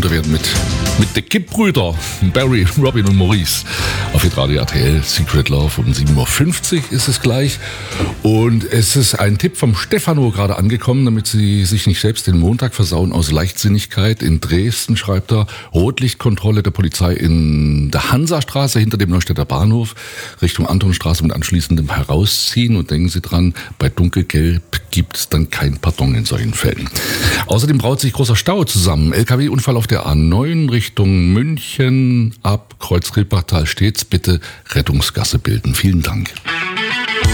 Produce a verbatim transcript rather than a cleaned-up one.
munter werden mit, mit den Kipp-Brüder, Barry, Robin und Maurice. Auf Radio R T L, Secret Love um sieben Uhr fünfzig ist es gleich. Und es ist ein Tipp vom Stefano gerade angekommen, damit Sie sich nicht selbst den Montag versauen aus Leichtsinnigkeit. In Dresden schreibt er, Rotlichtkontrolle der Polizei in der Hansastraße hinter dem Neustädter Bahnhof Richtung Antonstraße mit anschließendem Herausziehen. Und denken Sie dran, bei Dunkelgelb gibt es dann kein Pardon in solchen Fällen. Außerdem braut sich großer Stau zusammen. L K W-Unfall auf der A neun Richtung München ab Kreuz-Rippertal stets. Bitte Rettungsgasse bilden. Vielen Dank.